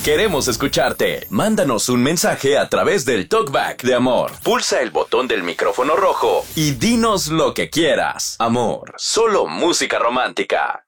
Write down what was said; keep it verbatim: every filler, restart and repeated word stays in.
Queremos escucharte. Mándanos un mensaje a través del Talkback de Amor. Pulsa el botón del micrófono rojo y dinos lo que quieras. Amor, solo música romántica.